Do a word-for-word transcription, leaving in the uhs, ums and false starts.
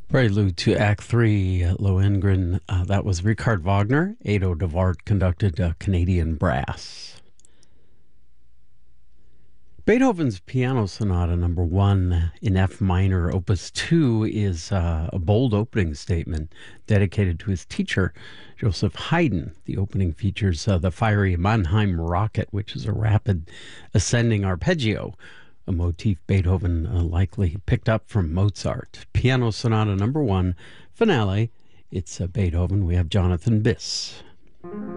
Prelude to Act Three, uh, Lohengrin. Uh, that was Richard Wagner. Ado Devart conducted uh, Canadian brass. Beethoven's Piano Sonata Number One in F minor, Opus Two, is uh, a bold opening statement dedicated to his teacher, Joseph Haydn. The opening features uh, the fiery Mannheim rocket, which is a rapid ascending arpeggio, a motif Beethoven uh, likely picked up from Mozart. Piano Sonata Number One, finale. It's uh, Beethoven. We have Jonathan Biss.